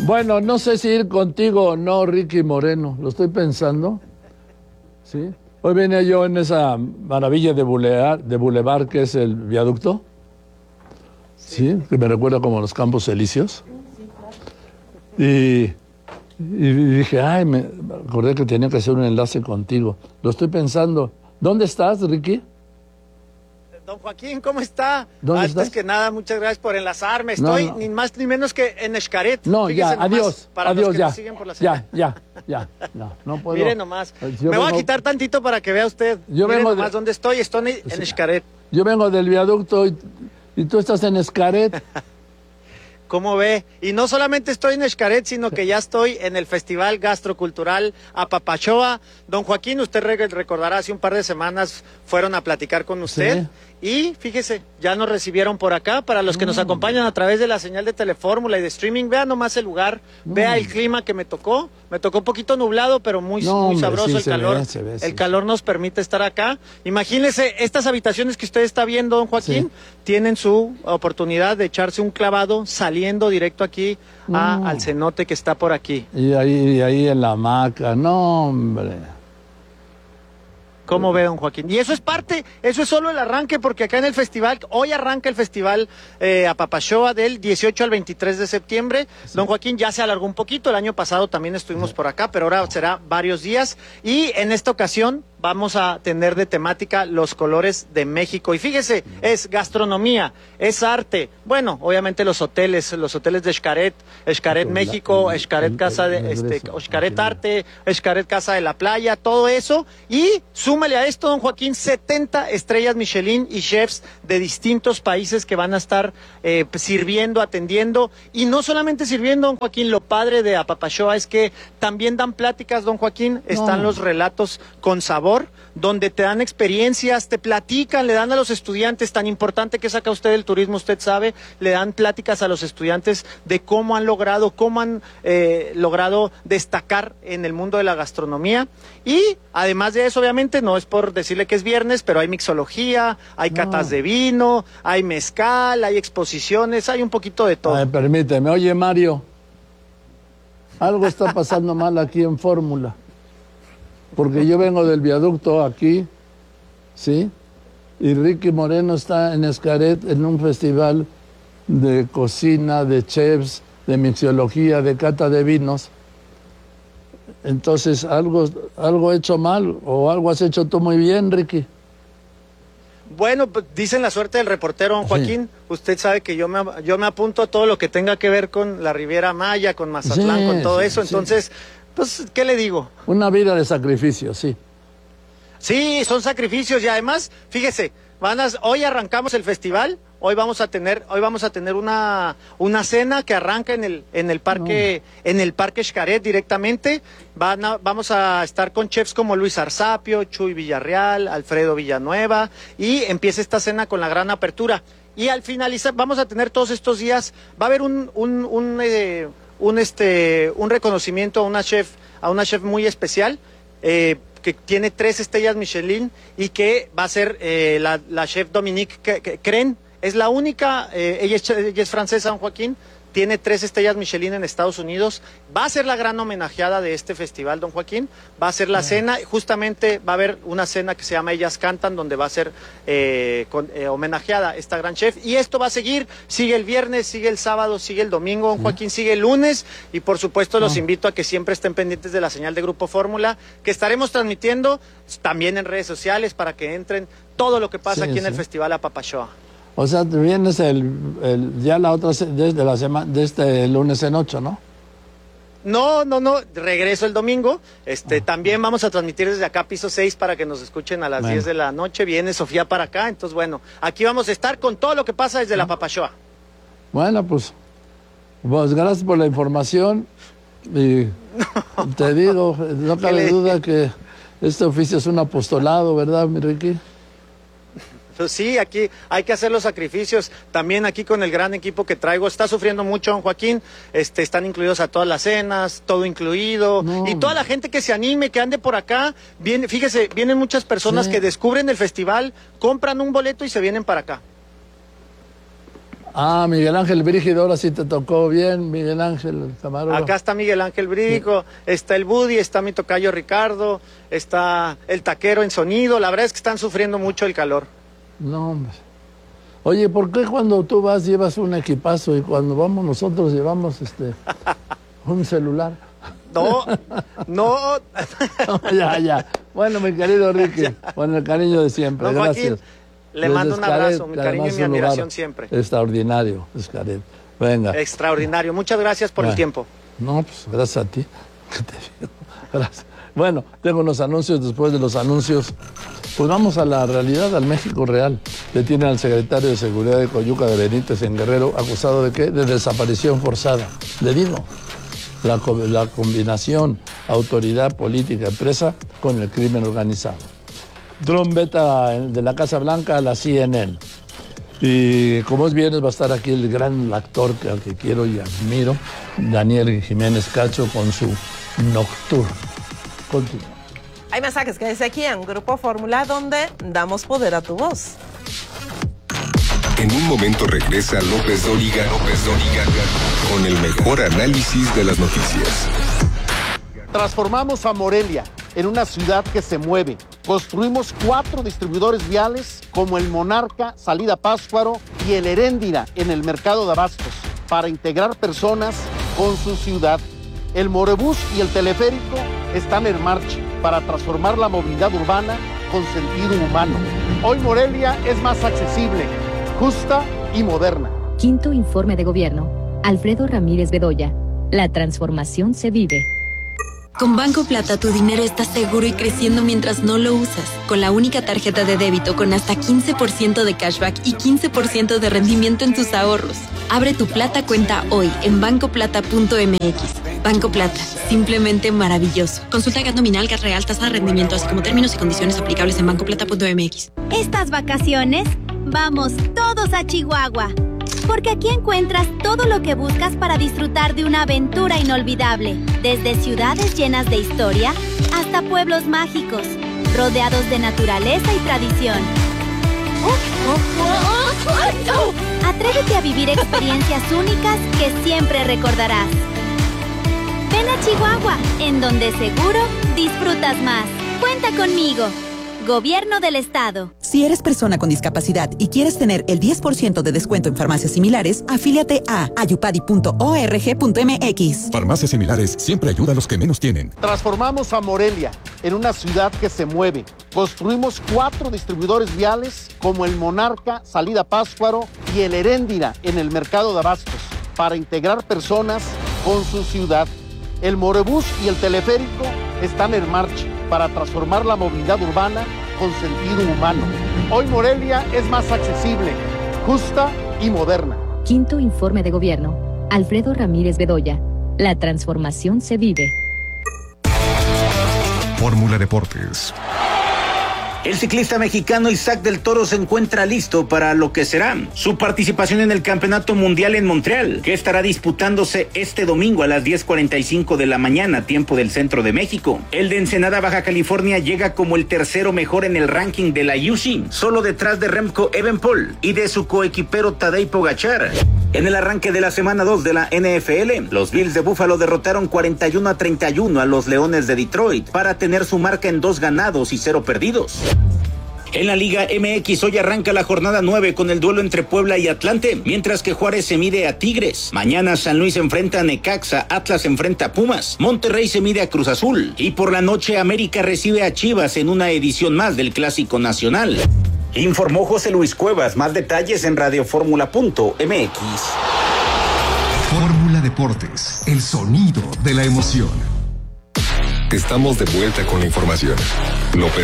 Bueno, no sé si ir contigo o no, Ricky Moreno. Lo estoy pensando. ¿Sí? Hoy venía yo en esa maravilla de bulevar que es el viaducto. Sí, que me recuerda como los Campos Elíseos. Y dije, ay, me acordé que tenía que hacer un enlace contigo. Lo estoy pensando. ¿Dónde estás, Ricky? Don Joaquín, ¿cómo está? ¿Dónde Antes estás? que nada, muchas gracias por enlazarme. Estoy No. ni más ni menos que en Xcaret. No, Fíjese ya, nomás, adiós. Para Adiós, los que ya. nos siguen por la señal. Ya. No puedo. Mire nomás. Yo Me voy a vengo- quitar tantito para que vea usted. Yo Mire vengo de- nomás dónde estoy. Estoy en Xcaret. Yo vengo del viaducto y tú estás en Xcaret. ¿Cómo ve? Y no solamente estoy en Xcaret, sino que ya estoy en el Festival Gastrocultural Apapachoa. Don Joaquín, usted recordará, hace un par de semanas fueron a platicar con usted. Sí. Y fíjese, ya nos recibieron por acá. Para los que nos acompañan a través de la señal de Telefórmula y de streaming, vea nomás el lugar, vea el clima que me tocó. Me tocó un poquito nublado, pero muy No, hombre, sabroso sí, el se calor. ve, se ve, El sí. calor nos permite estar acá. Imagínese, estas habitaciones que usted está viendo, don Joaquín, Sí. tienen su oportunidad de echarse un clavado saliendo directo aquí al cenote que está por aquí. Y ahí en la hamaca. No, hombre. ¿Cómo ve, don Joaquín? Y eso es parte, eso es solo el arranque, porque acá en el festival, hoy arranca el festival Apapachoa del 18 al 23 de septiembre. Sí. Don Joaquín ya se alargó un poquito, el año pasado también estuvimos por acá, pero ahora será varios días. Y en esta ocasión vamos a tener de temática los colores de México. Y fíjese, es gastronomía, es arte. Bueno, obviamente los hoteles de Xcaret México, Xcaret Casa de Xcaret Arte, Xcaret Casa de la Playa, todo eso. Y súmale a esto, don Joaquín, 70 estrellas Michelin y chefs de distintos países que van a estar sirviendo, atendiendo. Y no solamente sirviendo, don Joaquín, lo padre de Apapachoa es que también dan pláticas, don Joaquín, están los relatos con sabor, donde te dan experiencias, te platican, le dan a los estudiantes, tan importante que saca usted el turismo, usted sabe, le dan pláticas a los estudiantes de cómo han logrado destacar en el mundo de la gastronomía. Y además de eso, obviamente, no es por decirle que es viernes, pero hay mixología, hay catas de vino, hay mezcal, hay exposiciones, hay un poquito de todo. Ay, permíteme, oye Mario, algo está pasando mal aquí en Fórmula. Porque yo vengo del viaducto aquí, ¿sí? Y Ricky Moreno está en Xcaret en un festival de cocina, de chefs, de mixología, de cata de vinos. Entonces, algo he hecho mal o algo has hecho tú muy bien, Ricky. Bueno, pues, dicen la suerte del reportero, don Joaquín. Sí. Usted sabe que yo me apunto a todo lo que tenga que ver con la Riviera Maya, con Mazatlán, sí, con todo eso. Entonces, pues, ¿qué le digo? Una vida de sacrificio, sí. Sí, son sacrificios y además, fíjese, hoy arrancamos el festival. Hoy vamos a tener una cena que arranca en el parque Xcaret directamente. Vamos a estar con chefs como Luis Arzapio, Chuy Villarreal, Alfredo Villanueva, y empieza esta cena con la gran apertura. Y al finalizar vamos a tener todos estos días, va a haber un reconocimiento a una chef muy especial, que tiene 3 estrellas Michelin y que va a ser la chef Dominique Cren. Es la única, ella es francesa, don Joaquín, tiene 3 estrellas Michelin en Estados Unidos. Va a ser la gran homenajeada de este festival, don Joaquín. Va a ser la cena, justamente va a haber una cena que se llama Ellas Cantan, donde va a ser homenajeada esta gran chef. Y esto va a seguir, sigue el viernes, sigue el sábado, sigue el domingo, don Joaquín, sigue el lunes. Y por supuesto los invito a que siempre estén pendientes de la señal de Grupo Fórmula, que estaremos transmitiendo también en redes sociales para que entren todo lo que pasa aquí en el Festival Apapachoa. O sea, vienes ya la otra desde la semana, de este lunes en 8, ¿no? No, regreso el domingo. También vamos a transmitir desde acá, piso 6, para que nos escuchen a las 10 de la noche. Viene Sofía para acá, entonces bueno, aquí vamos a estar con todo lo que pasa desde la Apapachoa. Bueno, pues gracias por la información y te digo, no cabe duda que este oficio es un apostolado, ¿verdad, mi Ricky? Pues sí, aquí hay que hacer los sacrificios. También aquí con el gran equipo que traigo, está sufriendo mucho, don Joaquín. Están incluidos a todas las cenas, todo incluido. Y toda la gente que se anime, que ande por acá. Fíjese, vienen muchas personas que descubren el festival, compran un boleto y se vienen para acá. Ah, Miguel Ángel Brígido, ahora sí te tocó bien, Miguel Ángel, el camarógrafo. Acá está Miguel Ángel Brígido, está el Buddy, está mi tocayo Ricardo, está el taquero en sonido. La verdad es que están sufriendo mucho el calor. No, hombre. Oye, ¿por qué cuando tú vas llevas un equipazo y cuando vamos nosotros llevamos un celular? No. No, ya. Bueno, mi querido Ricky, con el cariño de siempre, Don Joaquín, gracias. le mando un abrazo, mi que cariño y además mi es un admiración lugar siempre. Extraordinario, Xcaret. Venga. Extraordinario. Muchas gracias por el tiempo. No, pues gracias a ti. ¿Qué te digo? Gracias. Bueno, tengo los anuncios. Después de los anuncios, pues vamos a la realidad, al México real. Detienen al secretario de Seguridad de Coyuca de Benítez en Guerrero, acusado de ¿qué? De desaparición forzada. Le digo, la combinación autoridad política empresa con el crimen organizado. Dron beta de la Casa Blanca a la CNN. Y como es viernes va a estar aquí el gran actor al que quiero y admiro, Daniel Jiménez Cacho, con su Nocturno. Continúa. Hay mensajes que dice aquí en Grupo Fórmula, donde damos poder a tu voz. En un momento regresa López Dóriga con el mejor análisis de las noticias. Transformamos a Morelia en una ciudad que se mueve. Construimos 4 distribuidores viales como el Monarca, Salida Pátzcuaro y el Heréndira en el mercado de abastos para integrar personas con su ciudad. El Morebús y el teleférico están en marcha para transformar la movilidad urbana con sentido humano. Hoy Morelia es más accesible, justa y moderna. Quinto informe de gobierno. Alfredo Ramírez Bedoya. La transformación se vive. Con Banco Plata tu dinero está seguro y creciendo mientras no lo usas. Con la única tarjeta de débito con hasta 15% de cashback y 15% de rendimiento en tus ahorros. Abre tu Plata cuenta hoy en bancoplata.mx. Banco Plata, simplemente maravilloso. Consulta gas nominal, gas real, tasa de rendimiento, así como términos y condiciones aplicables en bancoplata.mx. Estas vacaciones, vamos todos a Chihuahua. Porque aquí encuentras todo lo que buscas para disfrutar de una aventura inolvidable. Desde ciudades llenas de historia hasta pueblos mágicos, rodeados de naturaleza y tradición. Atrévete a vivir experiencias únicas que siempre recordarás. Ven a Chihuahua, en donde seguro disfrutas más. Cuenta conmigo. Gobierno del Estado. Si eres persona con discapacidad y quieres tener el 10% de descuento en farmacias similares, afíliate a ayupadi.org.mx. Farmacias similares siempre ayuda a los que menos tienen. Transformamos a Morelia en una ciudad que se mueve. Construimos 4 distribuidores viales como el Monarca, Salida Pátzcuaro y el Heréndira en el mercado de abastos para integrar personas con su ciudad. El Morebús y el teleférico están en marcha para transformar la movilidad urbana con sentido humano. Hoy Morelia es más accesible, justa y moderna. Quinto informe de gobierno. Alfredo Ramírez Bedoya. La transformación se vive. Fórmula Deportes. El ciclista mexicano Isaac del Toro se encuentra listo para lo que será su participación en el Campeonato Mundial en Montreal, que estará disputándose este domingo a las 10:45 de la mañana, tiempo del centro de México. El de Ensenada, Baja California, llega como el tercero mejor en el ranking de la UCI, solo detrás de Remco Evenepoel y de su coequipero Tadej Pogačar. En el arranque de la semana 2 de la NFL, los Bills de Buffalo derrotaron 41-31 a los Leones de Detroit para tener su marca en 2 ganados y 0 perdidos. En la Liga MX hoy arranca la jornada 9 con el duelo entre Puebla y Atlante, mientras que Juárez se mide a Tigres. Mañana San Luis enfrenta a Necaxa, Atlas enfrenta a Pumas, Monterrey se mide a Cruz Azul y por la noche América recibe a Chivas en una edición más del Clásico Nacional. Informó José Luis Cuevas. Más detalles en radioformula.mx. Fórmula Deportes, el sonido de la emoción. Estamos de vuelta con la información. López